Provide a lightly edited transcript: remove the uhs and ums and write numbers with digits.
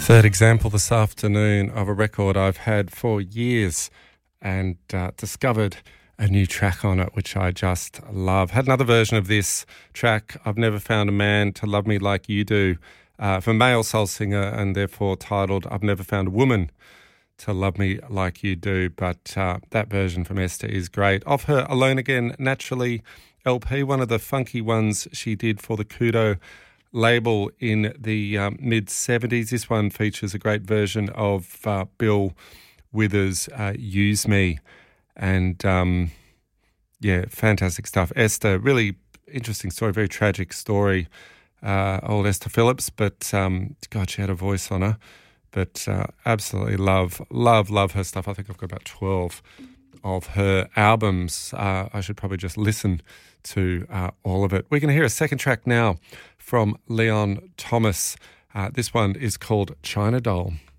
Third example this afternoon of a record I've had for years and discovered a new track on it, which I just love. Had another version of this track, I've Never Found a Man to Love Me Like You Do, for a male soul singer, and therefore titled I've Never Found a Woman to Love Me Like You Do. But that version from Esther is great. Off her Alone Again Naturally LP, one of the funky ones she did for the Kudo label in the mid-70s. This one features a great version of Bill Withers' Use Me. And, fantastic stuff. Esther, really interesting story, very tragic story. Old Esther Phillips, but, God, she had a voice on her. But absolutely love her stuff. I think I've got about 12 of her albums. I should probably just listen to all of it. We're going to hear a second track now from Leon Thomas. This one is called China Doll.